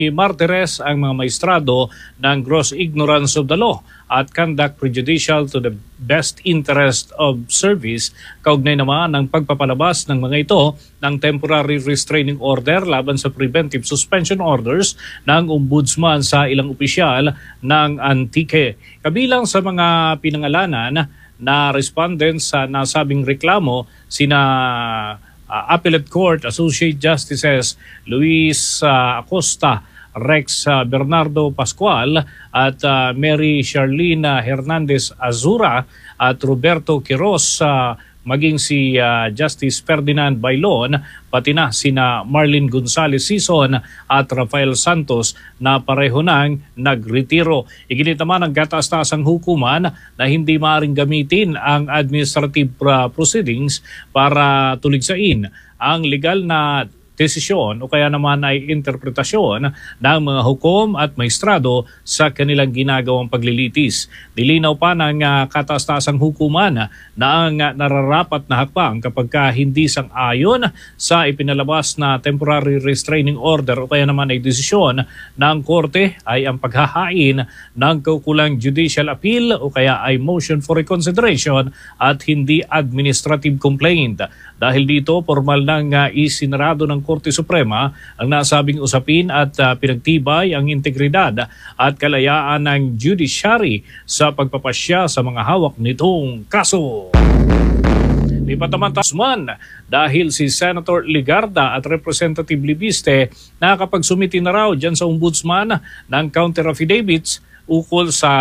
Martires ang mga maestrado ng gross ignorance of the law at conduct prejudicial to the best interest of service. Kaugnay naman ng pagpapalabas ng mga ito ng temporary restraining order laban sa preventive suspension orders ng ombudsman sa ilang opisyal ng Antique. Kabilang sa mga pinangalanan na respondents sa nasabing reklamo sina Appellate Court Associate Justices Luis Acosta, Rex Bernardo Pascual at Mary Charlene Hernandez Azura at Roberto Quiros, maging si Justice Ferdinand Bailon, pati na sina Marlene Gonzalez Sison at Rafael Santos na pareho nang nagretiro. Iginit naman ng gataas-taasang hukuman na hindi maaaring gamitin ang administrative proceedings para tuligsain ang legal na desisyon o kaya naman ay interpretasyon ng mga hukom at maestrado sa kanilang ginagawang paglilitis. Nilinaw pa ng kataas-taasang hukuman na ang nararapat na hakbang kapag hindi sang-ayon sa ipinalabas na temporary restraining order o kaya naman ay desisyon ng korte ay ang paghahain ng kaukulang judicial appeal o kaya ay motion for reconsideration at hindi administrative complaint. Dahil dito, formal nang isinarado ng Korte Suprema ang nasabing usapin at pinagtibay ang integridad at kalayaan ng judiciary sa pagpapasya sa mga hawak nitong kaso. Lipat naman tasman dahil si Senator Legarda at Representative Libiste nakapagsumiti na raw dyan sa ombudsman ng counter affidavits ukol sa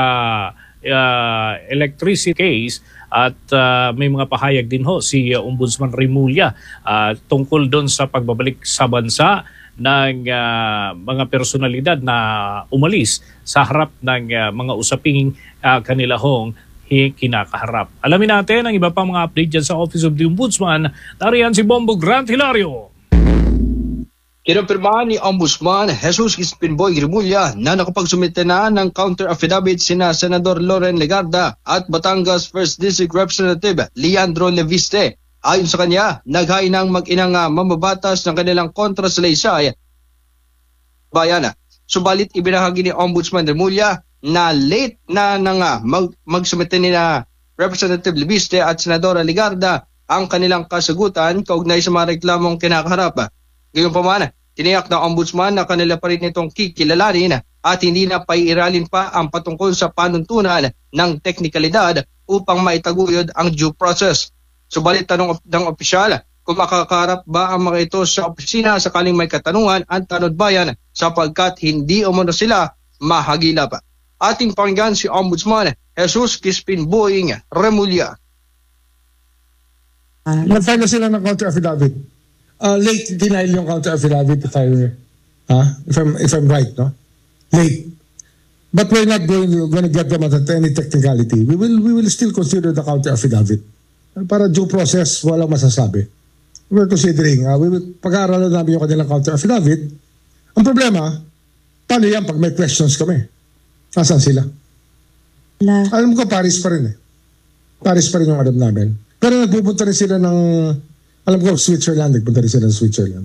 electricity case at may mga pahayag din ho si Ombudsman Remulla tungkol doon sa pagbabalik sa bansa ng mga personalidad na umalis sa harap ng mga usaping kanila hong kinakaharap. Alamin natin ang iba pang mga update dyan sa Office of the Ombudsman. Nariyan si Bombo Grant Hilario. Kinumpirmahan ni Ombudsman Jesus Crispin-Boy Remulla na nakapagsumite na ng counter-affidavit sina Senador Loren Legarda at Batangas 1st District Representative Leandro Leviste. Ayon sa kanya, naghain ng mag-inang mamabatas ng kanilang kontra sa Laysay bayan. Subalit ibinahagi ni Ombudsman Remulla na late na magsumite ni Representative Leviste at Senadora Legarda ang kanilang kasagutan kaugnay sa mga reklamong kinakaharap. Gayunpaman, tiniyak na Ombudsman na kanila pa rin itong kikilalanin at hindi na paiiralin pa ang patungkol sa panuntunan ng teknikalidad upang maitaguyod ang due process. Subalit tanong ng opisyal kung makakaharap ba ang mga ito sa opisina sakaling may katanungan ang tanod bayan sapagkat hindi umano sila mahagilap. Ating pakinggan si Ombudsman Jesus Crispin-Boy Remulla. Nag-file na sila ng counter-affidavit. Late denial yung counter-affidavit if I'm right, no? Late. But we're not going to get them at any technicality. We will still consider the counter-affidavit. Para due process, walang masasabi. We're considering, pag-aaralan namin yung kanilang counter-affidavit. Ang problema, paano yan pag may questions kami? Nasaan sila? Alam ko, Paris pa rin eh. Paris pa rin yung alam namin. Pero nagpupunta rin sila ng alam ko, Switzerland. Nagpunta rin sila ng Switzerland.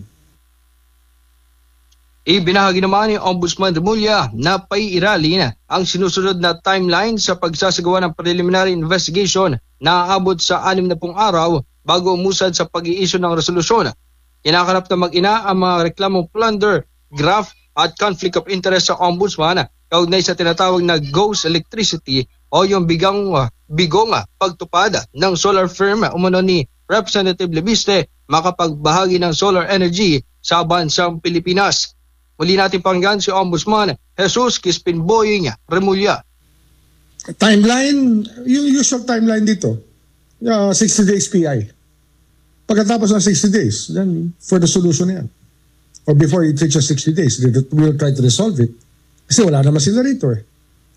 Ibinahagi naman ni Ombudsman Remulla na paiiralin ang sinusunod na timeline sa pagsasagawa ng preliminary investigation na aabot sa 60 araw bago umusad sa pag-i-issue ng resolusyon. Inakarap na mag-ina ang mga reklamong plunder, graft at conflict of interest sa Ombudsman kaugnay sa tinatawag na ghost electricity o yung bigong pagtupad ng solar firm umano ni Representative Leviste makapagbahagi ng solar energy sa bansang Pilipinas. Muli natin pakinggan si Ombudsman Jesus Crispin-Boy Remulla. Timeline, yung usual timeline dito, 60 days PI. Pagkatapos ng 60 days, then for the solution yan. Or before it reaches 60 days, we'll try to resolve it. Kasi wala naman sila rito eh.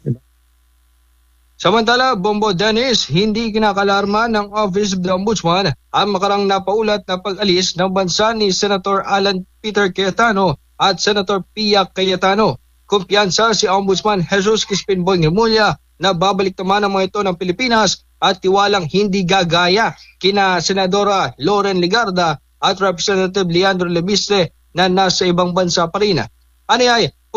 Samantala, Bombo Dennis, hindi kinakalarma ng Office of the Ombudsman ang makarang napaulat na pag-alis ng bansa ni Senator Alan Peter Cayetano at Senator Pia Cayetano. Kumpiyansa si Ombudsman Jesus Crispin-Boy Remulla na babalik naman ang mga ito ng Pilipinas at tiwalang hindi gagaya kina Senadora Loren Legarda at Representative Leandro Leviste na nasa ibang bansa pa rin. Aniyay,